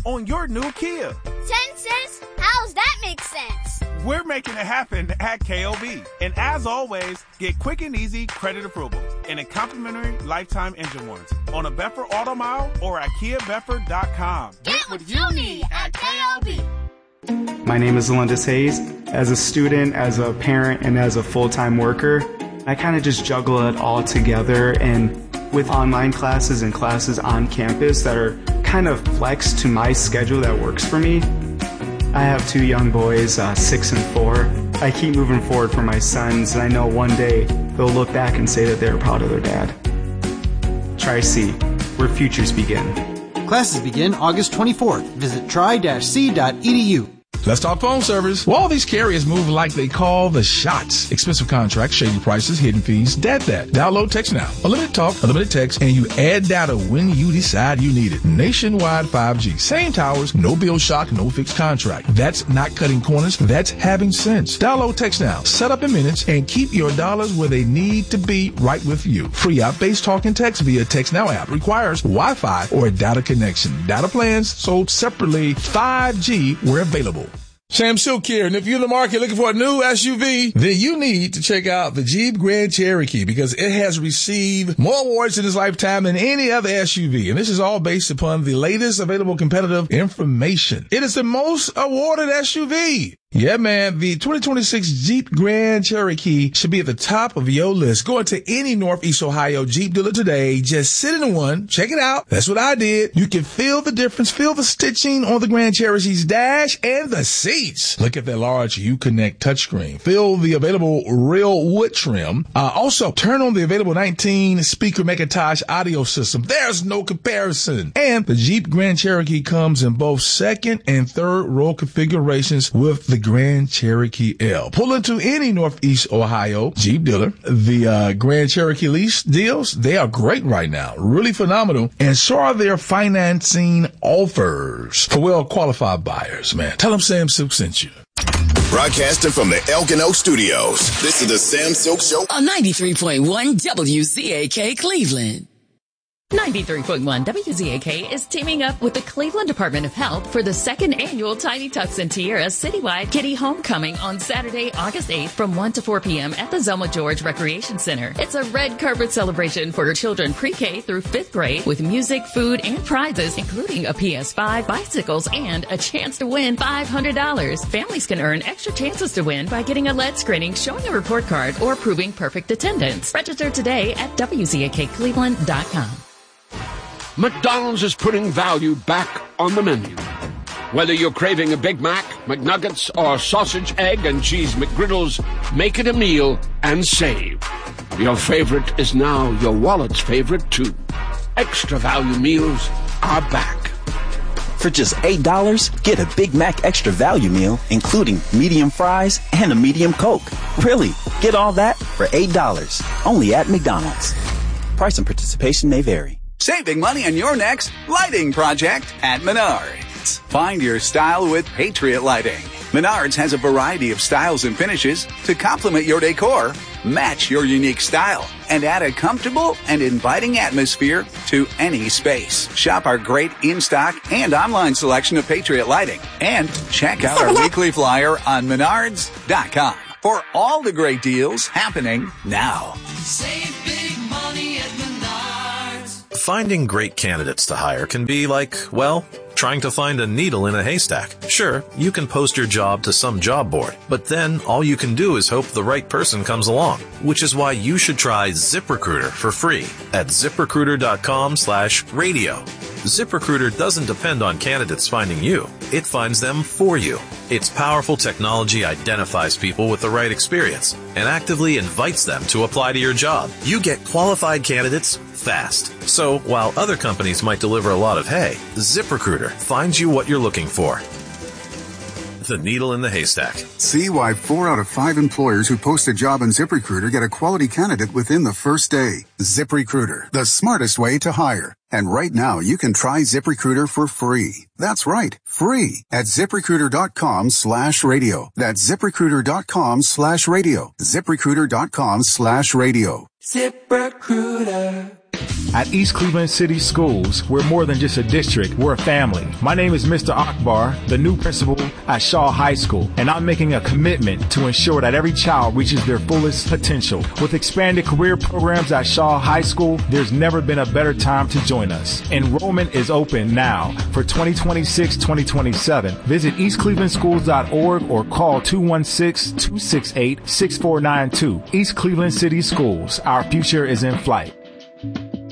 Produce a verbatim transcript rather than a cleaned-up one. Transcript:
on your new Kia. ten cents? How's that make sense? We're making it happen at K O B. And as always, get quick and easy credit approval and a complimentary lifetime engine warranty on a Bedford Auto Mile or at kia bedford dot com. Get what you need at K O B. My name is Alundis Hayes. As a student, as a parent, and as a full-time worker, I kind of just juggle it all together, and with online classes and classes on campus that are kind of flexed to my schedule that works for me. I have two young boys, uh, six and four. I keep moving forward for my sons, and I know one day they'll look back and say that they're proud of their dad. Tri-C, where futures begin. Classes begin August twenty-fourth. Visit tri c dot e d u. Let's talk phone service. Well, all these carriers move like they call the shots. Expensive contracts, shady prices, hidden fees. That that. Download Text Now. Unlimited talk, unlimited text, and you add data when you decide you need it. Nationwide five G. Same towers, no bill shock, no fixed contract. That's not cutting corners. That's having sense. Download Text Now. Set up in minutes and keep your dollars where they need to be, right with you. Free app-based talk and text via Text Now app. Requires Wi-Fi or a data connection. Data plans sold separately. five G where available. Sam Silk here, and if you're in the market looking for a new S U V, then you need to check out the Jeep Grand Cherokee because it has received more awards in its lifetime than any other S U V, and this is all based upon the latest available competitive information. It is the most awarded S U V. Yeah, man, the twenty twenty-six Jeep Grand Cherokee should be at the top of your list. Go into any Northeast Ohio Jeep dealer today. Just sit in one. Check it out. That's what I did. You can feel the difference. Feel the stitching on the Grand Cherokee's dash and the seats. Look at that large Uconnect touchscreen. Feel the available real wood trim. Uh, also, turn on the available nineteen speaker Macintosh audio system. There's no comparison. And the Jeep Grand Cherokee comes in both second and third row configurations with the Grand Cherokee L. Pull into any Northeast Ohio Jeep dealer. The uh, Grand Cherokee lease deals, they are great right now. Really phenomenal. And so are their financing offers for well-qualified buyers, man. Tell them Sam Silk sent you. Broadcasting from the Elgin Oak Studios, this is the Sam Silk Show on ninety-three point one W Z A K Cleveland. ninety-three point one W Z A K is teaming up with the Cleveland Department of Health for the second annual Tiny Tucks and Tiaras Citywide Kitty Homecoming on Saturday, August eighth from one to four p.m. at the Zelma George Recreation Center. It's a red carpet celebration for children pre-K through fifth grade with music, food, and prizes, including a P S five, bicycles, and a chance to win five hundred dollars. Families can earn extra chances to win by getting a L E D screening, showing a report card, or proving perfect attendance. Register today at W Z A K Cleveland dot com. McDonald's is putting value back on the menu. Whether you're craving a Big Mac, McNuggets, or sausage, egg, and cheese McGriddles, make it a meal and save. Your favorite is now your wallet's favorite, too. Extra value meals are back. For just eight dollars, get a Big Mac Extra Value Meal, including medium fries and a medium Coke. Really, get all that for eight dollars. Only at McDonald's. Price and participation may vary. Saving money on your next lighting project at Menards. Find your style with Patriot Lighting. Menards has a variety of styles and finishes to complement your decor, match your unique style, and add a comfortable and inviting atmosphere to any space. Shop our great in-stock and online selection of Patriot Lighting. And check out our weekly flyer on menards dot com for all the great deals happening now. Save big money at Menards. Finding great candidates to hire can be like, well, trying to find a needle in a haystack. Sure, you can post your job to some job board, but then all you can do is hope the right person comes along, which is why you should try ZipRecruiter for free at ZipRecruiter.com slash radio. ZipRecruiter doesn't depend on candidates finding you. It finds them for you. Its powerful technology identifies people with the right experience and actively invites them to apply to your job. You get qualified candidates fast. So while other companies might deliver a lot of hay, ZipRecruiter finds you what you're looking for. The needle in the haystack. See why four out of five employers who post a job on ZipRecruiter get a quality candidate within the first day. ZipRecruiter, the smartest way to hire. And right now, you can try ZipRecruiter for free. That's right, free at ZipRecruiter.com slash radio. That's ZipRecruiter.com slash radio. ZipRecruiter.com slash radio. ZipRecruiter. At East Cleveland City Schools, we're more than just a district, we're a family. My name is Mister Akbar, the new principal at Shaw High School, and I'm making a commitment to ensure that every child reaches their fullest potential. With expanded career programs at Shaw High School, there's never been a better time to join us. Enrollment is open now for twenty twenty-six twenty twenty-seven. Visit east cleveland schools dot org or call two one six, two six eight, six four nine two. East Cleveland City Schools, our future is in flight.